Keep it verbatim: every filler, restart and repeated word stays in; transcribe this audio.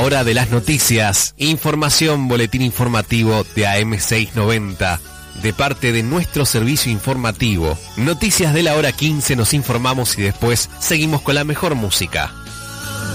hora de las noticias. Información, boletín informativo de A M seiscientos noventa. De parte de nuestro servicio informativo. Noticias de la hora quince, nos informamos y después seguimos con la mejor música.